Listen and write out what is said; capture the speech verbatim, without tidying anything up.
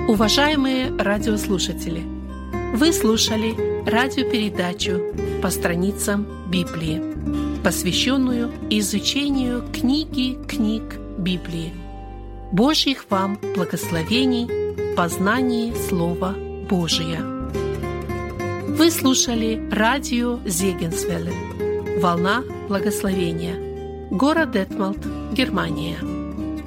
Уважаемые радиослушатели, вы слушали радиопередачу «По страницам Библии», посвященную изучению книги книг Библии. Божьих вам благословений в познании Слова Божия. Вы слушали радио Зегенсвелле, «Волна благословения», город Детмолд, Германия.